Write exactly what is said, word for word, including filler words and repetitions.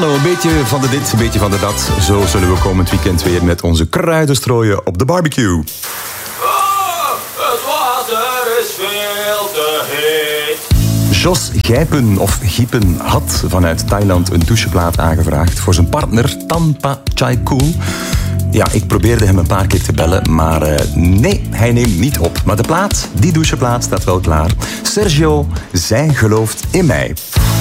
Nou, een beetje van de dit, een beetje van de dat. Zo zullen we komend weekend weer met onze kruiden strooien op de barbecue. Oh, het water is veel te heet. Jos Gijpen of Giepen had vanuit Thailand een doucheplaat aangevraagd voor zijn partner Tanpa Chai Kool. Ja, ik probeerde hem een paar keer te bellen, maar uh, nee, hij neemt niet op. Maar de plaat, die doucheplaat, staat wel klaar. Sergio, zij gelooft in mij.